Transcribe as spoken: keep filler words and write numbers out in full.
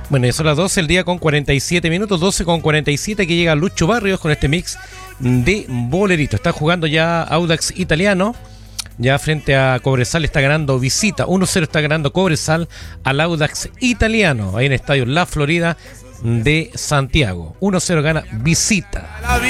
Bueno, y son las doce el día con cuarenta y siete minutos, doce con cuarenta y siete, que llega Lucho Barrios con este mix de bolerito. Está jugando ya Audax Italiano, ya frente a Cobresal está ganando visita, uno cero está ganando Cobresal al Audax Italiano, ahí en el estadio La Florida de Santiago. uno cero gana visita.